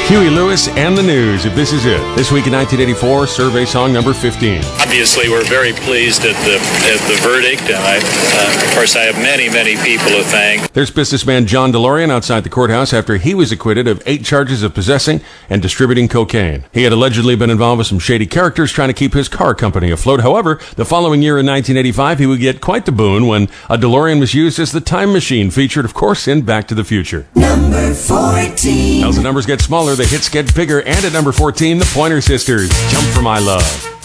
Huey Lewis and the News, if this is it. This week in 1984, survey song number 15. Obviously, we're very pleased at the verdict, and of course, I have many, many people to thank. There's businessman John DeLorean outside the courthouse after he was acquitted of 8 charges of possessing and distributing cocaine. He had allegedly been involved with some shady characters trying to keep his car company afloat. However, the following year in 1985, he would get quite the boon when a DeLorean was used as the time machine, featured, of course, in Back to the Future. Number 14. As the numbers get smaller, the hits get bigger, and at number 14, the Pointer Sisters, Jump for My Love.